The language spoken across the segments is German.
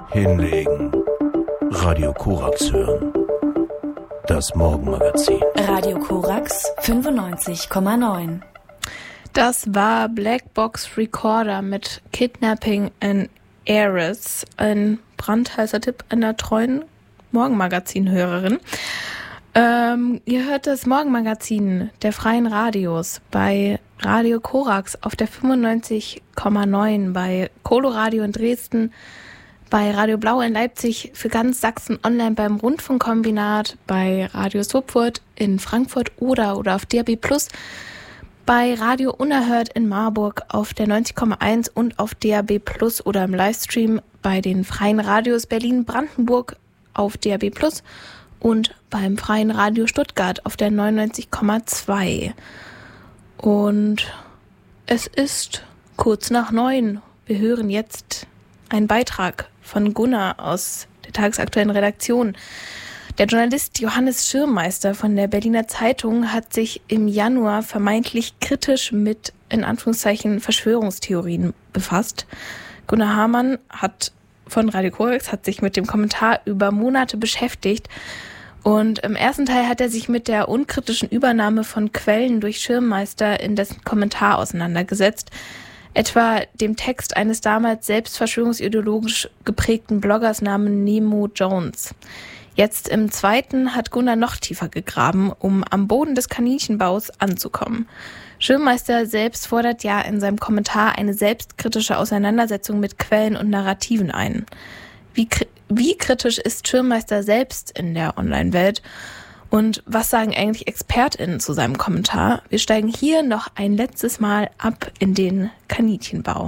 Hinlegen. Radio Korax hören. Das Morgenmagazin. Radio Korax 95,9. Das war Black Box Recorder mit Kidnapping an Heiress. Ein brandheißer Tipp einer treuen Morgenmagazin-Hörerin. Ihr hört das Morgenmagazin der Freien Radios bei Radio Korax auf der 95,9, bei Coloradio in Dresden, bei Radio Blau in Leipzig, für ganz Sachsen online beim Rundfunkkombinat, bei Radio Sopfurt in Frankfurt oder auf DAB+, bei Radio Unerhört in Marburg auf der 90,1 und auf DAB+ oder im Livestream bei den Freien Radios Berlin-Brandenburg auf DAB+ und beim Freien Radio Stuttgart auf der 99,2. Und es ist kurz nach 9. Wir hören jetzt einen Beitrag von Gunnar aus der tagesaktuellen Redaktion. Der Journalist Johannes Schirmmeister von der Berliner Zeitung hat sich im Januar vermeintlich kritisch mit, in Anführungszeichen, Verschwörungstheorien befasst. Gunnar Hamann von Radio Korax hat sich mit dem Kommentar über Monate beschäftigt. Und im ersten Teil hat er sich mit der unkritischen Übernahme von Quellen durch Schirmmeister in dessen Kommentar auseinandergesetzt, etwa dem Text eines damals selbst verschwörungsideologisch geprägten Bloggers namens Nemo Jones. Jetzt im zweiten hat Gunnar noch tiefer gegraben, um am Boden des Kaninchenbaus anzukommen. Schirmmeister selbst fordert ja in seinem Kommentar eine selbstkritische Auseinandersetzung mit Quellen und Narrativen ein. Wie kritisch ist Schirmmeister selbst in der Online-Welt? Und was sagen eigentlich ExpertInnen zu seinem Kommentar? Wir steigen hier noch ein letztes Mal ab in den Kaninchenbau.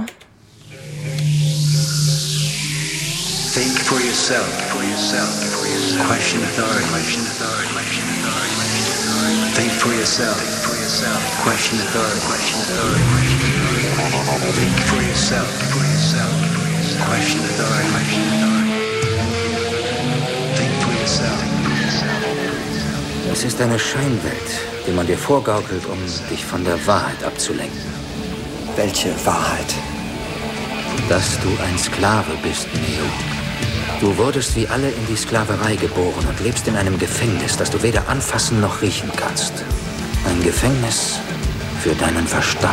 Think for yourself. Question authority. Think for yourself. Question authority. Think for yourself. Question authority. Es ist eine Scheinwelt, die man dir vorgaukelt, um dich von der Wahrheit abzulenken. Welche Wahrheit? Dass du ein Sklave bist, Neo. Du wurdest wie alle in die Sklaverei geboren und lebst in einem Gefängnis, das du weder anfassen noch riechen kannst. Ein Gefängnis für deinen Verstand.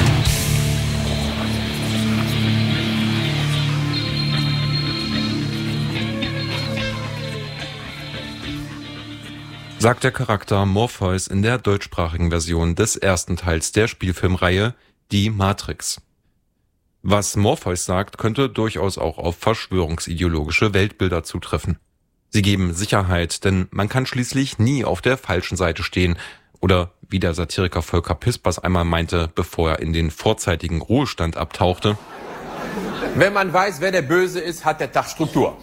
Sagt der Charakter Morpheus in der deutschsprachigen Version des ersten Teils der Spielfilmreihe Die Matrix. Was Morpheus sagt, könnte durchaus auch auf verschwörungsideologische Weltbilder zutreffen. Sie geben Sicherheit, denn man kann schließlich nie auf der falschen Seite stehen. Oder wie der Satiriker Volker Pispers einmal meinte, bevor er in den vorzeitigen Ruhestand abtauchte: Wenn man weiß, wer der Böse ist, hat der Tag Struktur.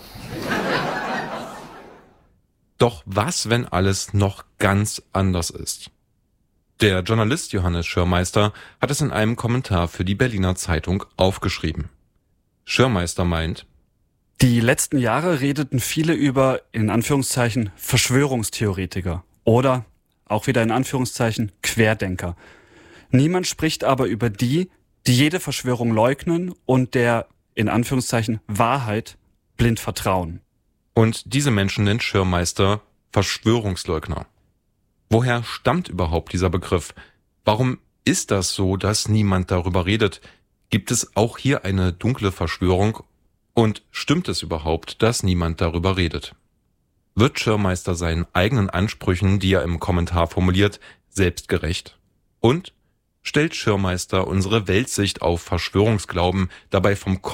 Doch was, wenn alles noch ganz anders ist? Der Journalist Johannes Schirmmeister hat es in einem Kommentar für die Berliner Zeitung aufgeschrieben. Schirmmeister meint: Die letzten Jahre redeten viele über, in Anführungszeichen, Verschwörungstheoretiker oder, auch wieder in Anführungszeichen, Querdenker. Niemand spricht aber über die jede Verschwörung leugnen und der, in Anführungszeichen, Wahrheit blind vertrauen. Und diese Menschen nennt Schirmmeister Verschwörungsleugner. Woher stammt überhaupt dieser Begriff? Warum ist das so, dass niemand darüber redet? Gibt es auch hier eine dunkle Verschwörung? Und stimmt es überhaupt, dass niemand darüber redet? Wird Schirmmeister seinen eigenen Ansprüchen, die er im Kommentar formuliert, selbst gerecht? Und stellt Schirmmeister unsere Weltsicht auf Verschwörungsglauben dabei vom